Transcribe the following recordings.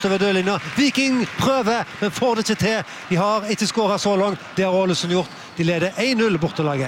over dødlinja. Viking prøver, men får det ikke til. De har ikke skåret så langt. Det har Ålesund gjort. De leder 1-0 bortelaget.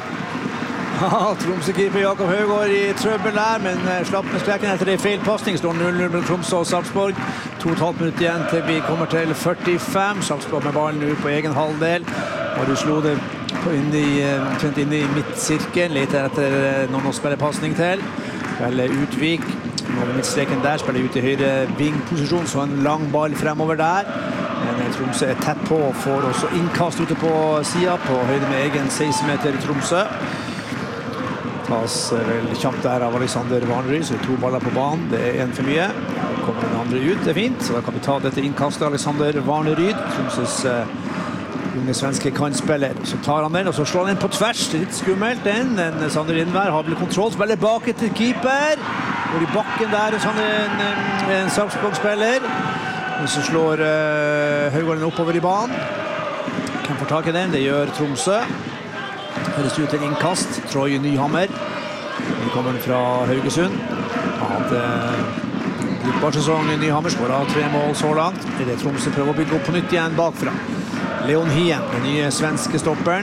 Tromsø-keeper Jakob Høgård i trøbbel der, men slapp med streken etter en feilpassning. Står 0-0 mellom Tromsø og Sarpsborg. 2,5 minutter igjen til vi kommer til 45. Sarpsborg med ballen ut på egen halvdel. Og du slo det inn i midtsirkelen. Leter etter noen å spille passning til. Velger Utvik. Over midtstreken der, spiller ut i høyre vingposisjon, så en lang ball fremover der. Men Tromsø er tett på og får også innkast ute på siden, på høyde med egen 16 meter Tromsø. Tas vel kjapt der av Alexander Varneryd, så 2 baller på banen, det er en for mye. Da kommer den andre ut, det er fint, så da kan vi ta dette innkastet Alexander Varneryd, Tromsøs unge svenske kantspiller. Så tar han den, og så slår han den på tvers, litt skummelt den. Sander Innvær har vel kontroll, spiller bak etter keeper. Går i bakken der, en Sarpsborg-spiller. Og så slår Høgård den oppover i banen. Kan få tak i den, det gjør Tromsø. Høres ut til innkast, Troy Nyhammer. Den kommer fra Haugesund. Han hadde brukbar sesong i Nyhammer, skåret 3 mål så langt. Det er Tromsø prøver å bygge opp på nytt igjen bakfra. Leon Hien, den nye svenske stopperen.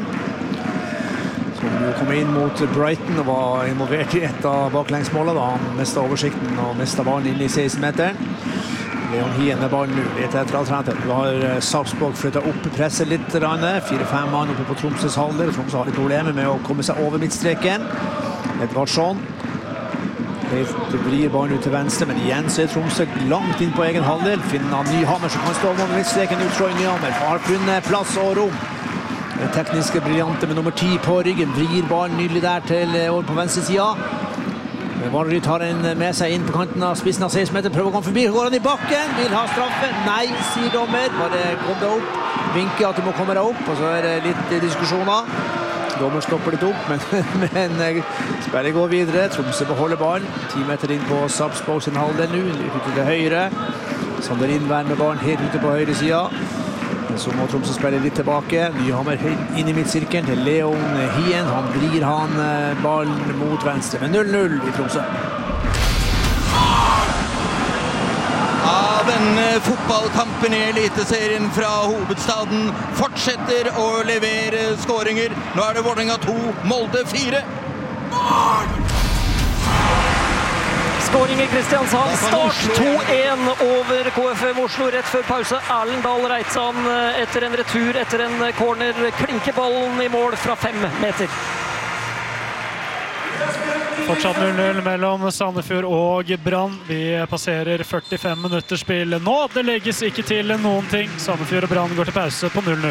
Som jo kom inn mot Brighton og var involvert i et av baklengsmålene da han mistet oversikten og mistet ballen inn i 16-meteren. Leon Hien med ballen nå, etter alternativ. Du har Sarpsborg flyttet opp presset litt, 4-5 mann oppe på Tromsøs halvdel. Tromsø har litt problemer med å komme seg over midtstreken. Edvardsson. Det vrir ballen ut til venstre, men igjen så er Tromsø langt inn på egen halvdel. Finner Nyhammer som kan stå over midtstreken ut, Troy Nyhammer. Har funnet plass og rom. Det tekniske briljante med nummer 10 på ryggen. Vrir ballen nydelig der til over på venstre siden. Varneryd tar en med seg inn på kanten av spissen av 16 meter, prøver å komme forbi, går han i bakken, vil ha straffe, nei, sier dommer, bare kom deg opp, vinker at du må komme deg opp, og så er det litt diskusjoner, dommer stopper litt opp, men spillet går videre, Tromsø beholder ballen, 10 meter inn på Sarpsborg sin halvdel nå, ute til høyre, Sander Innvær med ballen helt ute på høyre siden, så må Tromsø spille litt tilbake. Nyhammer inn i midtsirkelen til Leon Hien. Han vrir ballen mot venstre med 0-0 i Tromsø. Denne fotballkampen i Eliteserien fra hovedstaden fortsetter å levere skåringer. Nå er det Vålerenga 2, Molde 4. Skåring i Kristiansand, start 2-1 over KFM Oslo rett før pause. Erlend Dahl Reitzan etter en retur, etter en corner, klinker ballen i mål fra 5 meter. Fortsatt 0-0 mellom Sandefjord og Brann. Vi passerer 45 minutter spill nå. Det legges ikke til noen ting. Sandefjord og Brann går til pause på 0-0.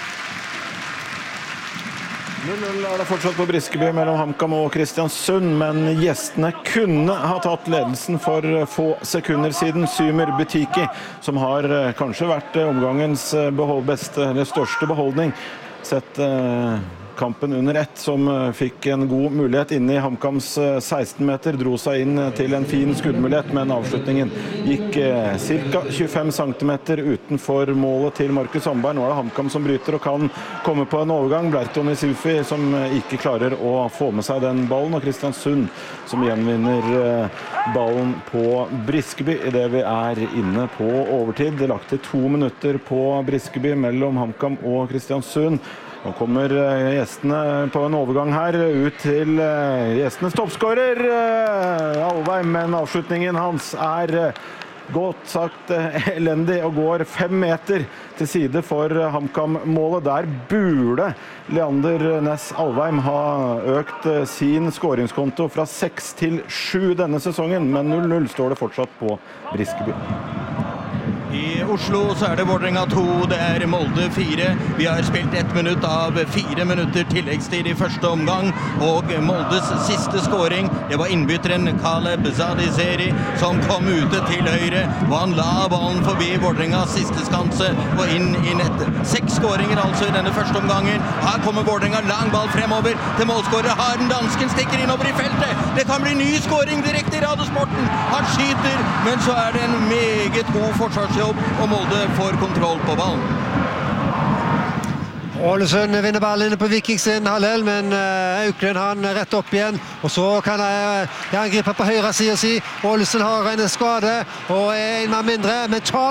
0-0 er det fortsatt på Briskeby mellom HamKam og Kristiansund, men gjestene kunne ha tatt ledelsen for få sekunder siden. Symer Butiki, som har kanskje vært omgangens beste, eller største beholdning, sett kampen under ett, som fikk en god mulighet inne i HamKams 16 meter, dro seg inn til en fin skuddmulighet, men avslutningen gikk ca. 25 cm utenfor målet til Markus Sandberg. Nå er det HamKam som bryter og kan komme på en overgang. Blerton Isufi som ikke klarer å få med seg den ballen, og Kristiansund som gjenvinner ballen på Briskeby i det vi er inne på overtid. Det lagt til 2 minutter på Briskeby mellom HamKam og Kristiansund. Nå kommer gjestene på en overgang her ut til gjestenes toppskårer Alveim, men avslutningen hans er godt sagt elendig og går 5 meter til side for HamKam-målet. Der burde Leander Næss Alveim ha økt sin skåringskonto fra 6 til 7 denne sesongen, men 0-0 står det fortsatt på Briskeby. I Oslo så er det Vålerenga 2, det er Molde 4. Vi har spilt 1 minutt av 4 minutter tilleggstid i første omgang, og Moldes siste skåring, det var innbytteren Caleb Zadizeri som kom ute til høyre, og han la ballen forbi Vålerengas siste skanse og inn i nettet. 6 skåringer altså i denne første omgangen. Her kommer Vålerenga, lang ball fremover til målskårer. Haren dansken stikker innover i feltet. Det kan bli ny skåring direkte i Radiosporten. Han skyter, men så er det en meget god forsvarsjobb, og Molde får kontroll på ballen. Ålesund vinner ballen inne på Viking sin halvdel, men Auklend han rett opp igjen. Og så kan de angripe på høyre side si. Ålesund har en skade og en mann mindre, men